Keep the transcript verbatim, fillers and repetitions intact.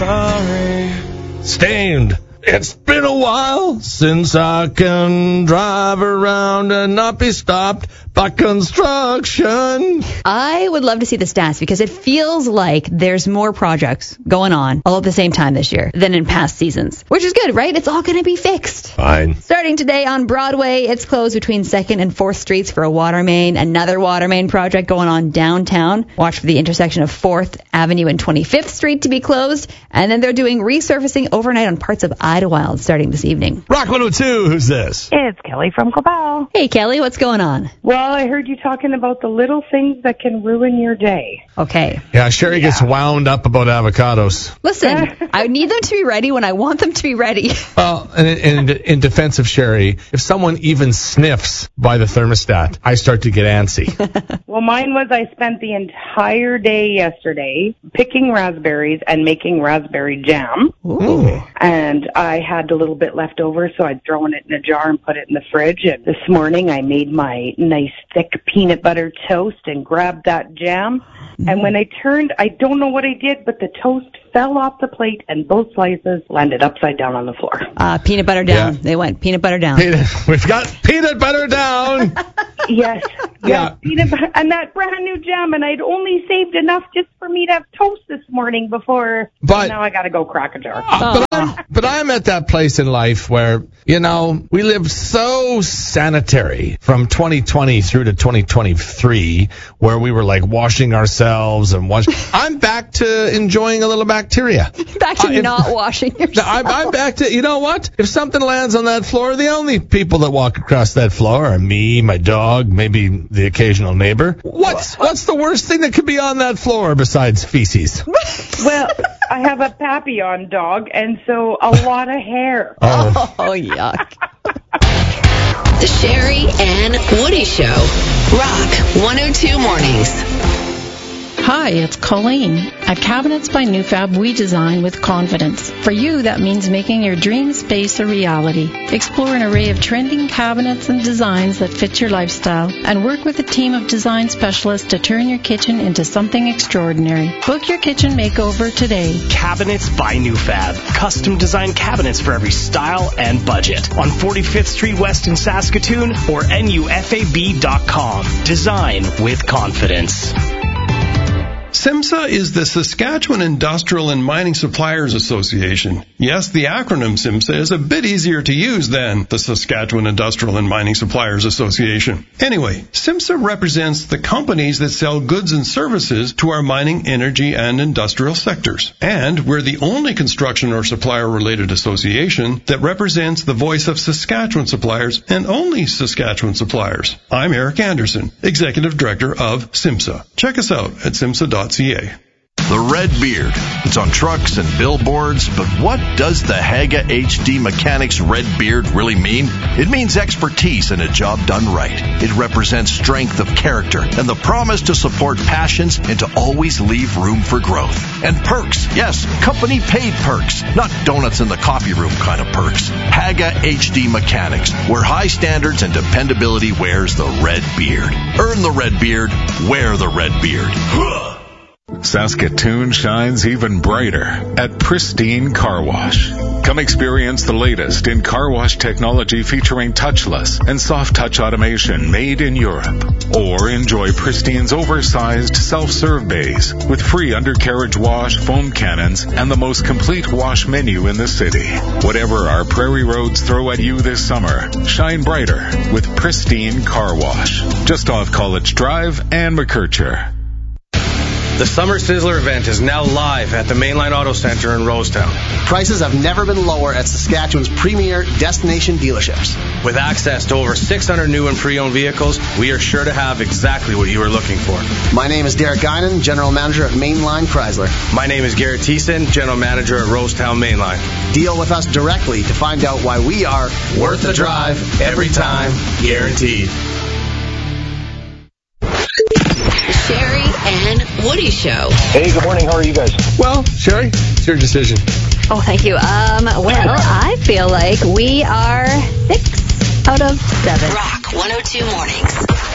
Sorry. Stained. It's been a while since I can drive around and not be stopped by construction. I would love to see the stats because it feels like there's more projects going on all at the same time this year than in past seasons, which is good, right? It's all going to be fixed. Fine. Starting today on Broadway, it's closed between second and fourth Streets for a water main. Another water main project going on downtown. Watch for the intersection of fourth Avenue and twenty-fifth Street to be closed. And then they're doing resurfacing overnight on parts of Idlewild starting this evening. Rock one oh two, who's this? It's Kelly from Cabal. Hey, Kelly, what's going on? Well, I heard you talking about the little things that can ruin your day. Okay. Yeah, Sherry yeah. gets wound up about avocados. Listen, I need them to be ready when I want them to be ready. Well, in, in, in defense of Sherry, if someone even sniffs by the thermostat, I start to get antsy. Well, mine was I spent the entire day yesterday picking raspberries and making raspberry jam. Ooh. And I had a little bit left over, so I'd thrown it in a jar and put it in the fridge. And this morning I made my nice thick peanut butter toast and grabbed that jam. Mm-hmm. And when I turned, I don't know what I did, but the toast fell off the plate and both slices landed upside down on the floor. Uh, peanut butter down. Yeah. They went peanut butter down. Peanut, we've got peanut butter down. Yes. Yes. Yeah. Peanut butter, and that brand new jam, and I'd only saved enough just for me to have toast this morning before. But now I got to go crack a jar. Uh, but, I'm, but I'm at that place in life where, you know, we lived so sanitary from twenty twenty through to twenty twenty-three, where we were like washing ourselves and washing. I'm back to enjoying a little bacteria. Back to uh, not if, washing yourself. I'm, I'm back to, you know what? If something lands on that floor, the only people that walk across that floor are me, my dog, maybe the occasional neighbor. What's what's the worst thing that could be on that floor besides feces? Well, I have a Papillon dog, and so a lot of hair. Oh, oh yuck. The Sherry and Woody Show. Rock one oh two Mornings. Hi, it's Colleen. At Cabinets by Newfab, we design with confidence. For you, that means making your dream space a reality. Explore an array of trending cabinets and designs that fit your lifestyle, and work with a team of design specialists to turn your kitchen into something extraordinary. Book your kitchen makeover today. Cabinets by Newfab. Custom designed cabinets for every style and budget. On forty-fifth Street West in Saskatoon or N U F A B dot com. Design with confidence. SIMSA is the Saskatchewan Industrial and Mining Suppliers Association. Yes, the acronym SIMSA is a bit easier to use than the Saskatchewan Industrial and Mining Suppliers Association. Anyway, SIMSA represents the companies that sell goods and services to our mining, energy, and industrial sectors. And we're the only construction or supplier-related association that represents the voice of Saskatchewan suppliers and only Saskatchewan suppliers. I'm Eric Anderson, Executive Director of SIMSA. Check us out at simsa dot c a. The Red Beard. It's on trucks and billboards, but what does the Haga H D Mechanics Red Beard really mean? It means expertise and a job done right. It represents strength of character and the promise to support passions and to always leave room for growth. And perks. Yes, company paid perks, not donuts in the coffee room kind of perks. Haga H D Mechanics, where high standards and dependability wears the red beard. Earn the red beard, wear the red beard. Saskatoon shines even brighter at Pristine Car Wash. Come experience the latest in car wash technology featuring touchless and soft touch automation made in Europe. Or enjoy Pristine's oversized self-serve bays with free undercarriage wash, foam cannons, and the most complete wash menu in the city. Whatever our prairie roads throw at you this summer, shine brighter with Pristine Car Wash. Just off College Drive and McKercher. The Summer Sizzler event is now live at the Mainline Auto Center in Rosetown. Prices have never been lower at Saskatchewan's premier destination dealerships. With access to over six hundred new and pre-owned vehicles, we are sure to have exactly what you are looking for. My name is Derek Guinan, General Manager at Mainline Chrysler. My name is Garrett Thiessen, General Manager at Rosetown Mainline. Deal with us directly to find out why we are worth the drive, every time, guaranteed. Sherry and Woody Show. Hey, good morning. How are you guys? Well, Sherry, it's your decision. Oh, thank you. Um, well, I feel like we are six out of seven. Rock one oh two Mornings.